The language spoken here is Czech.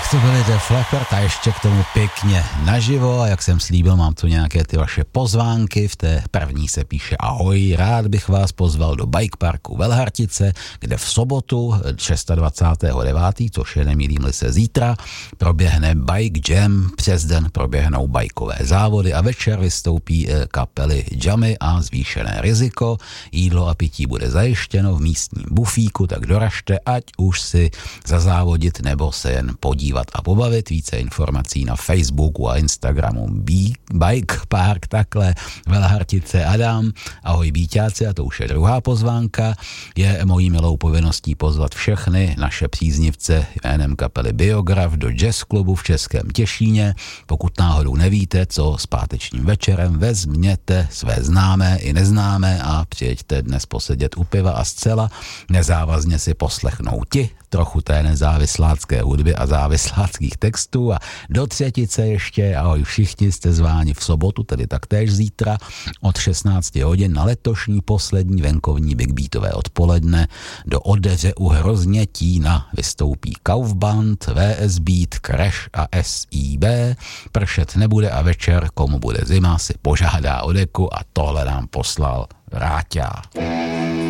Tak to byly Def Leppard a ještě k tomu pěkně naživo a jak jsem slíbil, mám tu nějaké ty vaše pozvánky. V té první se píše: ahoj, rád bych vás pozval do Bike Parku Velhartice, kde v sobotu 26.9., což je, nemýlím-li se, zítra, proběhne Bike Jam, přes den proběhnou bajkové závody a večer vystoupí kapely Jammy a Zvýšené riziko. Jídlo a pití bude zajištěno v místním bufíku, tak doražte, ať už si zazávodit nebo se jen podívat a pobavit. Více informací na Facebooku a Instagramu Bike Park, takhle Velhartice. Adam, ahoj Bíťáci, a to už je druhá pozvánka. Je mojí milou povinností pozvat všechny naše příznivce jménem kapely Biograf do jazz klubu v Českém Těšíně. Pokud náhodou nevíte, co s pátečním večerem, vezměte své známé i neznámé a přijeďte dnes posedět u piva a zcela nezávazně si poslechnout trochu té nezávislácké hudby a závisláckých textů. A do třetice ještě, ahoj všichni, jste zváni v sobotu, tedy taktéž zítra od 16 hodin na letošní poslední venkovní big beatové odpoledne. Do Odeře u Hroznětína vystoupí Kaufband, VS Beat, Crash a SIB. Pršet nebude a večer, komu bude zima, si požádá o deku a tohle nám poslal Ráťa.